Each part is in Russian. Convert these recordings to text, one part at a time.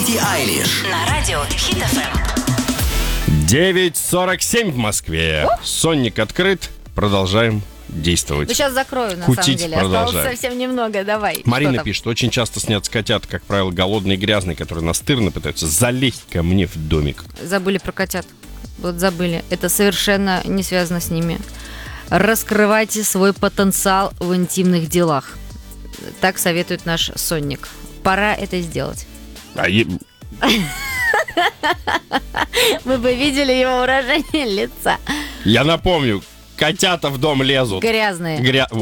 Билли Айлиш. На радио Хит FM. 9:47 в Москве. Сонник открыт. Продолжаем действовать. Ну, сейчас закрою, на Кутить самом деле. продолжаем. Осталось совсем немного, давай. Марина пишет, очень часто снятся котята, как правило, голодные и грязные, которые настырно пытаются залезть ко мне в домик. Забыли про котят. Вот забыли. Это совершенно не связано с ними. Раскрывайте свой потенциал в интимных делах. Так советует наш сонник. Пора это сделать. Вы бы видели его выражение лица. Я напомню, котята в дом лезут. Грязные.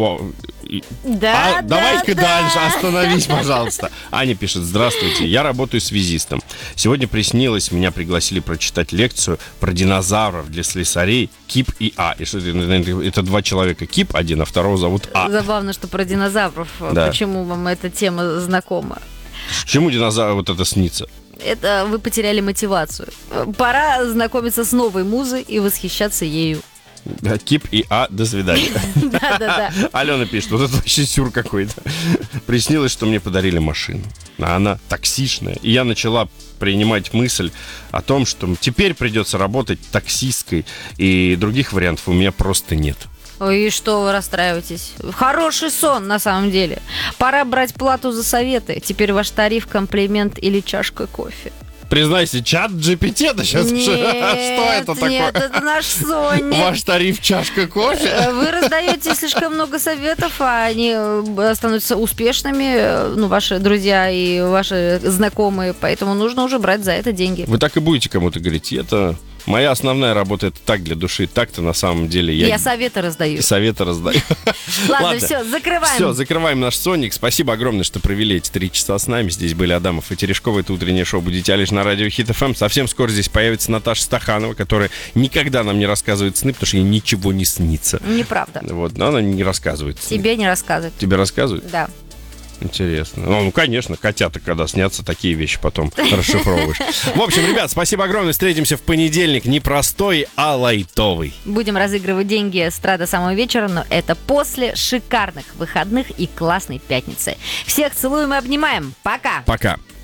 Да, давай-ка дальше, остановись, пожалуйста. Аня пишет, здравствуйте, я работаю связистом. Сегодня приснилось, меня пригласили прочитать лекцию про динозавров для слесарей Кип и А. И что это два человека, Кип один, а второго зовут А. Забавно, что про динозавров. Да. Почему вам эта тема знакома? Чему динозавр вот это снится? Это вы потеряли мотивацию. Пора знакомиться с новой музой и восхищаться ею. Кип и А, до свидания. Да. Алена пишет, вот это вообще сюр какой-то. Приснилось, что мне подарили машину. А она таксишная. И я начала принимать мысль о том, что теперь придется работать таксисткой. И других вариантов у меня просто нет. Ой, и что вы расстраиваетесь? Хороший сон, на самом деле. Пора брать плату за советы. Теперь ваш тариф, комплимент или чашка кофе. Признайся, чат GPT это сейчас? Нет, что это такое? Нет, это наш Соник. Ваш тариф чашка кофе? Вы раздаете слишком много советов, а они становятся успешными, ваши друзья и ваши знакомые, поэтому нужно уже брать за это деньги. Вы так и будете кому-то говорить, это... Моя основная работа это так для души, так-то на самом деле я советы раздаю. Советы раздаю. Ладно, все, закрываем. Все, закрываем наш Соник. Спасибо огромное, что провели эти 3 часа с нами. Здесь были Адамов и Терешкова. Это утреннее шоу «Будите Айлиш» на радио Хит FM. Совсем скоро здесь появится Наташа Стаханова, которая никогда нам не рассказывает сны, потому что ей ничего не снится. Неправда. Вот, но она не рассказывает сны. Тебе не рассказывает. Тебе рассказывают? Да. Интересно. Ну, конечно, котята, когда снятся, такие вещи потом расшифровываешь. В общем, ребят, спасибо огромное. Встретимся в понедельник. Не простой, а лайтовый. Будем разыгрывать деньги с утра до самого вечера, но это после шикарных выходных и классной пятницы. Всех целуем и обнимаем. Пока. Пока.